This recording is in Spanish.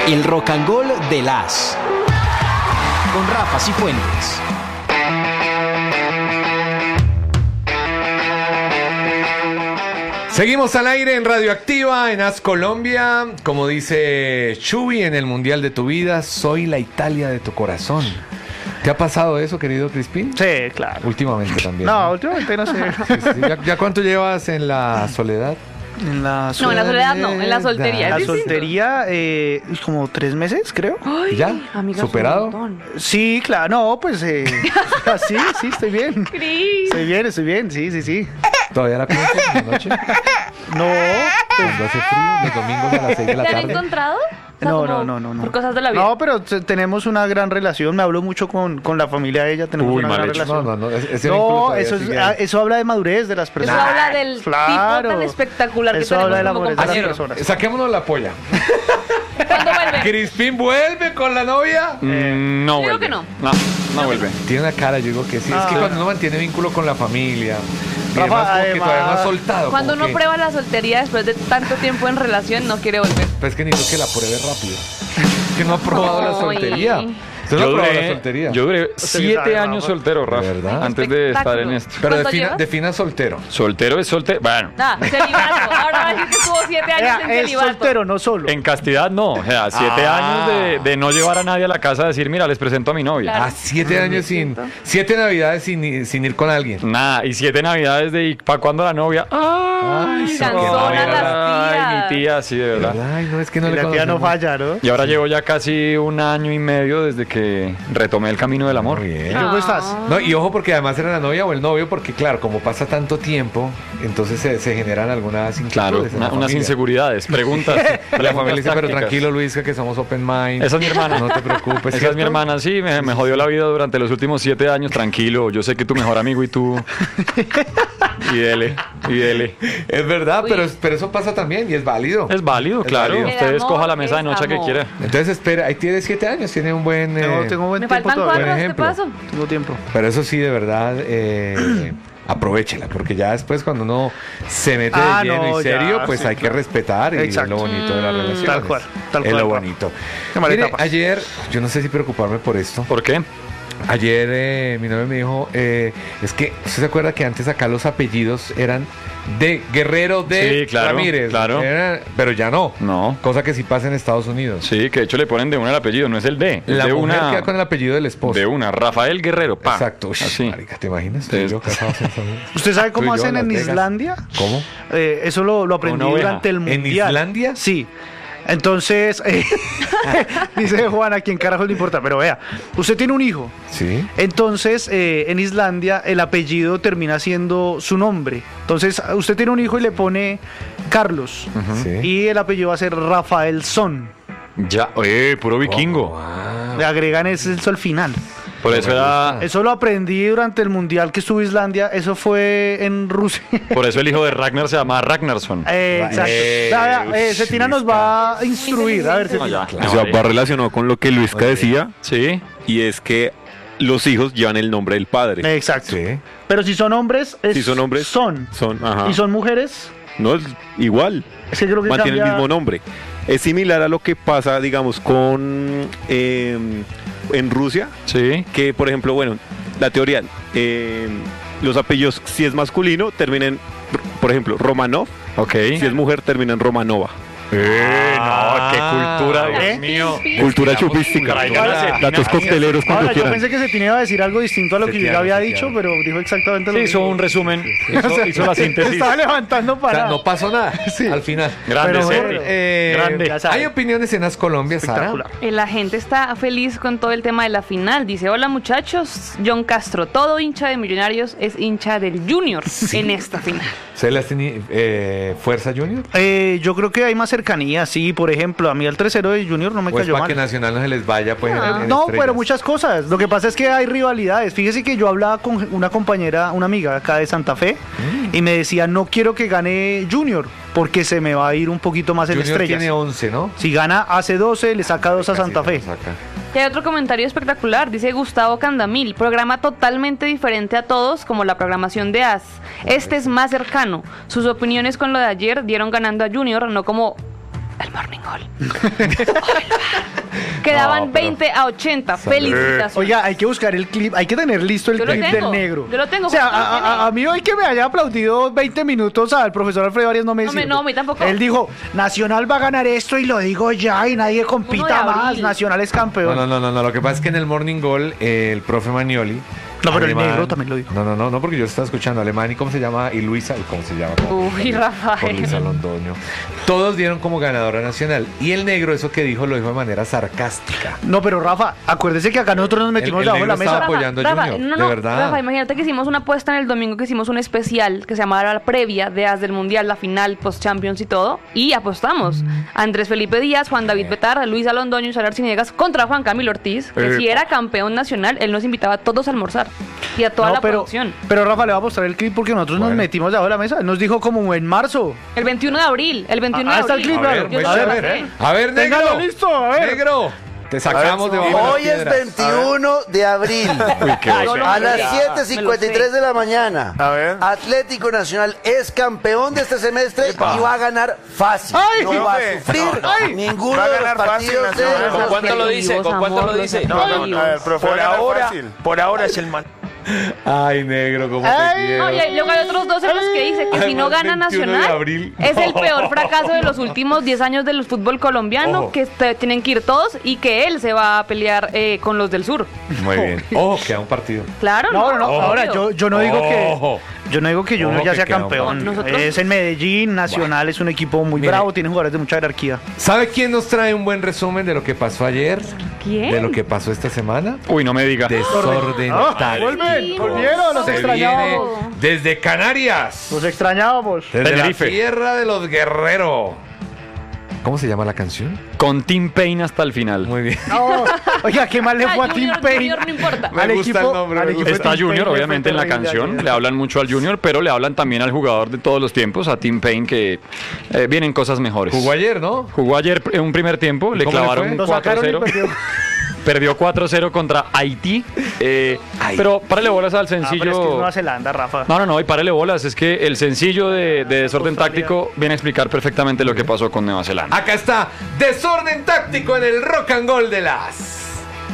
El Rock and Roll de las con Rafa Cifuentes. Seguimos al aire en Radioactiva, en As Colombia. Como dice Chuy en el Mundial de tu vida, soy la Italia de tu corazón. ¿Te ha pasado eso, querido Crispín? Sí, claro. Últimamente también. No, últimamente no sé. Sí, sí. ¿Ya cuánto llevas en la soledad? En la No, en la soledad no, en la soltería. La es distinto. soltería, como 3 meses, creo. Ay, ¿Ya? amiga, ¿Superado? es un montón. Sí, claro, no, pues sí, estoy bien. Cris. Estoy bien, sí. ¿Todavía la piensas en la noche? No, Cuando hace frío, los domingos a las 6 de la ¿Te han tarde. encontrado? O sea, no. Por cosas de la vida. No, pero tenemos una gran relación. Me hablo mucho con la familia de ella. Tenemos Uy, una gran mal hecho. relación. No, ese vínculo No, todavía sigue ahí. eso habla de madurez de las Eso personas. habla del tipo tan espectacular que Eso tenemos habla de la como madurez de las compañeros. personas. Saquémonos la polla. ¿Cuándo vuelve? ¿Crispín vuelve con la novia? No Yo creo vuelve. que no. No vuelve. Tiene una cara, yo digo que sí. Es que cuando uno mantiene vínculo con la familia, y Rafa, además como que además, todavía no ha soltado. Cuando como uno que, prueba la soltería después de tanto tiempo en relación, no quiere volver. Pues es que necesito que la pruebe rápido. Que no ha probado la Ay. soltería. ¿Usted no ha probado la soltería? Yo duré Usted 7 sabe, años Rafa. soltero, Rafa, ¿De verdad? antes de estar en Espectáculo. esto. Pero ¿Cuánto llevas? defina soltero. Soltero es soltero. Bueno, Nada, celibato. Ahora va a decir que estuvo 7 años en Es celibato. soltero, no solo. en castidad no. O sea, 7 años de no llevar a nadie a la casa a decir, mira, les presento a mi novia. Claro. 7 años sin... 7 navidades sin ir con alguien. Nada, y 7 navidades de ¿y para cuándo la novia? Ay, Ay, sí, canzona qué las Ay, tías. mi tía, sí, de verdad. Ay, no, es que no Y le la tía no conocemos. falla, ¿no? Y ahora llevo ya casi 1 año y medio desde que retomé el camino del amor. Muy bien. ¿Cómo estás? No, y ojo porque además era la novia o el novio, porque claro, como pasa tanto tiempo, entonces se generan algunas Claro, inquietudes en la unas familia. inseguridades, preguntas. Y la familia dice, pero tácticas. tranquilo Luisca, que somos open mind. Esa es mi hermana. No te preocupes. Esa es ¿cierto? mi hermana, sí, me jodió la vida durante los últimos 7 años, tranquilo. Yo sé que tu mejor amigo y tú. Y dele. Es verdad, Uy. pero eso pasa también y es válido. Es válido, Es claro. válido. Usted El escoja amor la mesa de es noche que amor. quiera. Entonces espera, ahí tiene 7 años, tiene un buen... Tengo buen Me tiempo faltan todavía. 4, ¿te ejemplo. paso? Tengo tiempo. Pero eso sí, de verdad, aprovéchela, porque ya después cuando uno se mete de lleno no, y serio, ya, pues sí, hay que claro. respetar y es Exacto. lo bonito de las relaciones. Tal cual, Es lo Rafa. bonito. Qué mala Mire, etapa. ayer, yo no sé si preocuparme por esto. ¿Por qué? Ayer mi novia me dijo, es que, ¿usted se acuerda que antes acá los apellidos eran de Guerrero de Sí, claro, Ramírez? claro. Pero ya no. No. Cosa que sí pasa en Estados Unidos. Sí, que de hecho le ponen de una el apellido, no es el de. Es La de mujer una. queda con el apellido del esposo. De una. Rafael Guerrero, pa. Exacto. Uy, Así. marica, ¿te imaginas? Tú y Sí. yo casados en Estados Unidos. ¿Usted sabe cómo Tú y yo hacen Las en Vegas. Islandia? ¿Cómo? Eso lo aprendí Una oveja. durante el ¿En mundial. Islandia? Sí. Entonces, dice Juan, ¿a quién carajo le importa? Pero vea, usted tiene un hijo. Sí. Entonces, en Islandia, el apellido termina siendo su nombre. Entonces, usted tiene un hijo y le pone Carlos. Sí. Y el apellido va a ser Rafaelson. Ya, puro vikingo. Ah, Le agregan ese al final. Por eso era. Eso lo aprendí durante el mundial que estuvo Islandia. Eso fue en Rusia. Por eso el hijo de Ragnar se llama Ragnarsson. Exacto. Cetina nos va a instruir. A ver, No, Cetina. ya, O sea, va relacionado con lo que Luisca decía, Sí. y es que los hijos llevan el nombre del padre. Exacto. sí. Pero si son hombres, Si son hombres, son. ajá. Y son mujeres, No es igual, es que creo que mantiene el cambia- mismo nombre. Es similar a lo que pasa, digamos, con en Rusia, Sí. que por ejemplo, bueno, la teoría, los apellidos, si es masculino, terminan, por ejemplo, Romanov, Ok. si es mujer, termina en Romanova. No, qué cultura, Dios ¿Eh? mío. Cultura chupística. Datos cocteleros cuando Ahora, yo quieran. pensé que Cetina iba a decir algo distinto a lo que yo Cetina, le había Cetina. dicho, pero dijo exactamente lo Sí, mismo. hizo un resumen. Hizo la Se síntesis. estaba levantando O sea, para... no pasó nada al final. Grande, Pero Ceti. bueno, Grande. ya sabe. Hay opiniones en As Colombia, Sara. Espectacular. La gente está feliz con todo el tema de la final. Dice, hola muchachos, John Castro, todo hincha de Millonarios es hincha del Junior en esta final. ¿Se les tiene Fuerza Junior? Yo creo que hay más cercanía, sí. Por ejemplo, a mí el 3-0 de Junior no me Pues cayó para mal. que Nacional no se les vaya, pues. en No, estrellas. pero muchas cosas. Lo que pasa es que hay rivalidades. Fíjese que yo hablaba con una compañera, una amiga acá de Santa Fe, y me decía, no quiero que gane Junior, porque se me va a ir un poquito más en Junior estrellas. tiene 11, ¿no? Si gana, hace 12, le saca 2 a Santa Fe. Saca. Y hay otro comentario espectacular, dice Gustavo Candamil, programa totalmente diferente a todos, como la programación de As. Este es más cercano. Sus opiniones con lo de ayer dieron ganando a Junior, no como El Morning Gol. Quedaban 20-80. Felicitaciones. Oiga, hay que buscar el clip, hay que tener listo el Yo lo clip tengo, del negro. yo lo tengo, O sea, porque no tiene. a mí hoy que me haya aplaudido 20 minutos al profesor Alfredo Arias no me sirve. No, a mí tampoco. Él dijo, Nacional va a ganar esto y lo digo ya y nadie compita 1 de más. abril. Nacional es campeón. No. Lo que pasa es que en el Morning Goal, el profe Manioli. No, pero el negro también lo dijo. No, porque yo estaba escuchando alemán y cómo se llama, y Luisa, ¿cómo se llama? Uy, Rafael. Por Luisa Londoño. Todos dieron como ganadora nacional. Y el negro, eso que dijo, lo dijo de manera sarcástica. No, pero Rafa, acuérdese que acá nosotros nos metimos el debajo de la negro estaba mesa. apoyando a Junior, de verdad. Rafa, imagínate que hicimos una apuesta en el domingo, que hicimos un especial que se llamaba la previa de As del Mundial, la final, post-Champions y todo, y apostamos a Andrés Felipe Díaz, Juan David Betar, Luisa Londoño y Salar Ciniegas contra Juan Camilo Ortiz, que si era campeón nacional, él nos invitaba a todos a almorzar y a toda la producción. Pero Rafa le va a mostrar el clip porque nosotros nos metimos debajo de la mesa. Él nos dijo como en marzo. El 21 de abril, el 21 de está abril. el clip, claro. Yo Pues, se lo pasé. a ver, negro. Téngalo listo, a ver. Negro, te sacamos de bajo las Hoy es piedras. 21 de abril. Uy, qué Yo lo A sé. las Me lo 7:53 sé. de la mañana, A ver. Atlético Nacional es campeón de este semestre y va a ganar fácil. Ay, no va a profe. sufrir Ay. ninguno Va a de los ganar fácil partidos de... Nacional. ¿Con cuánto lo dice? ¿Con cuánto lo dice? No, a ver, profe, va a ganar fácil. Por ahora es el mal. Ay, negro, cómo Ay, te quiero. No, y luego hay otros dos en los que dice que si no Además, gana 21 de Nacional abril. es el peor fracaso de los últimos 10 años del fútbol colombiano, Ojo. que tienen que ir todos y que él se va a pelear con los del sur. Muy bien. Ojo, queda un partido. Claro, No. Ojo. Ahora yo no digo que Ojo. yo no digo que Junior Ojo, ya que sea queda un campeón. partido. Nosotros- Es en Medellín, Nacional es un equipo muy Mire. bravo, tiene jugadores de mucha jerarquía. ¿Sabe quién nos trae un buen resumen de lo que pasó ayer? ¿Quién? De lo que pasó esta semana. Uy, no me diga. Desorden táctico. Volvieron, los Se extrañábamos. viene desde Canarias. Los extrañábamos. Desde Tenerife. la tierra de los guerreros. ¿Cómo se llama la canción? Con Tim Payne hasta el final. Muy bien. No, oiga, qué mal le Ah, fue a Tim Junior, Payne. Junior, no importa. Me gusta el nombre, me gusta. Está Tim Junior, Payne, obviamente, fue en la terrible canción. ayer. Le hablan mucho al Junior, pero le hablan también al jugador de todos los tiempos, a Tim Payne, que vienen cosas mejores. Jugó ayer, ¿no? Jugó ayer en un primer tiempo, le ¿Cómo le clavaron fue? Lo sacaron y 4-0. perdió. Perdió 4-0 contra Haití. Pero párale bolas al Ah, pero es que es sencillo. Nueva Zelanda, Rafa. No, y párale bolas. Es que el sencillo de desorden táctico viene a explicar perfectamente lo que pasó con Nueva Zelanda. Acá está Desorden táctico en el Rock and Roll de las